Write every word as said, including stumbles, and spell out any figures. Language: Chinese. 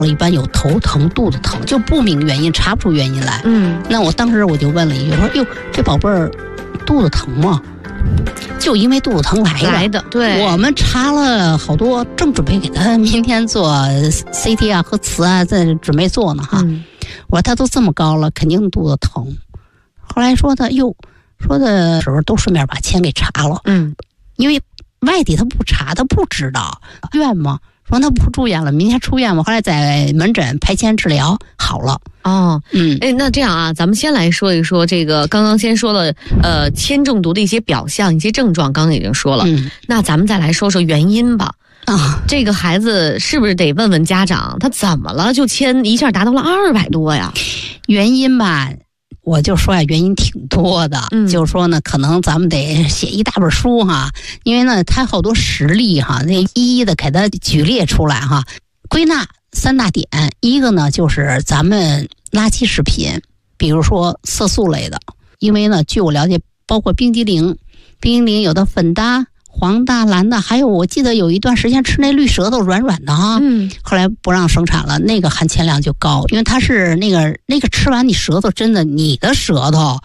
我一般有头疼、肚子疼，就不明原因，查不出原因来。 嗯， 那我当时我就问了一句，我说：“哟，这宝贝儿肚子疼吗？”就因为肚子疼来的。 来的，对。 我们查了好多，正准备给他明天做 C T 啊和磁啊，在准备做呢哈。嗯、我说他都这么高了，肯定肚子疼。后来说的哟，说的时候都顺便把钱给查了。嗯，因为外地他不查，他不知道院嘛。说他不住院了，明天出院嘛。后来在门诊排签治疗好了。 哦，嗯，哎，那这样啊，咱们先来说一说这个，刚刚先说了，呃，铅中毒的一些表象、一些症状，刚刚已经说了。嗯，那咱们再来说说原因吧。啊，这个孩子是不是得问问家长，他怎么了？就铅一下达到了二百多呀？ 原因吧。我就说呀，原因挺多的，嗯、就是说呢，可能咱们得写一大本书哈，因为呢，它好多实例哈，那一一的给它举列出来哈，归纳三大点，一个呢就是咱们垃圾食品，比如说色素类的，因为呢，据我了解，包括冰激凌，冰激凌有的粉的、黄的、蓝的，还有我记得有一段时间吃那绿舌头软软的哈，嗯，后来不让生产了，那个含铅量就高，因为它是那个那个吃完你舌头真的，你的舌头